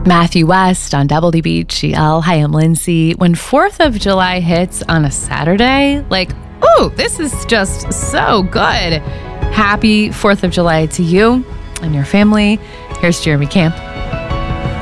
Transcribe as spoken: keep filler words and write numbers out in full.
Matthew West on Double D B G L. Hi, I'm Lindsay. When fourth of July hits on a Saturday, like, ooh, this is just so good. Happy fourth of July to you and your family. Here's Jeremy Camp.